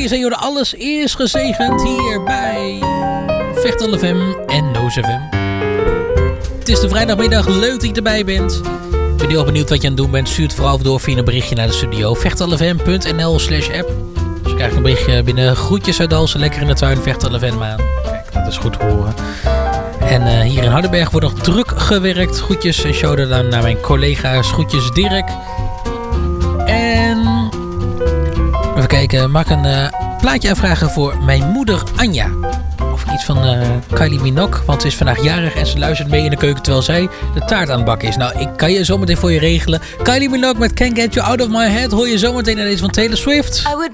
je zei, joh, alles is gezegend hier bij Vechtal FM en Noos FM. Het is de vrijdagmiddag, leuk dat je erbij bent. Ben je al benieuwd wat je aan het doen bent? Stuur het vooral door via een berichtje naar de studio. vechtalfm.nl/app. Dus je krijgt een berichtje binnen. Groetjes uit Dalsen, lekker in de tuin, Vechtal FM aan. Kijk, dat is goed te horen. En hier in Hardenberg wordt nog druk gewerkt. Groetjes en show dan naar mijn collega's. Groetjes Dirk. En even kijken, mag ik een plaatje aanvragen voor mijn moeder Anja. Of iets van Kylie Minogue, want ze is vandaag jarig en ze luistert mee in de keuken terwijl zij de taart aan het bakken is. Nou, ik kan je zometeen voor je regelen. Kylie Minogue met Can't Get You Out of My Head hoor je zometeen naar deze van Taylor Swift. I would